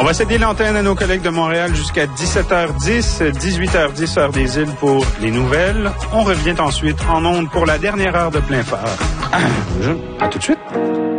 On va céder l'antenne à nos collègues de Montréal jusqu'à 17h10, 18h10 heure des îles pour les nouvelles. On revient ensuite en ondes pour la dernière heure de plein phare. À tout de suite.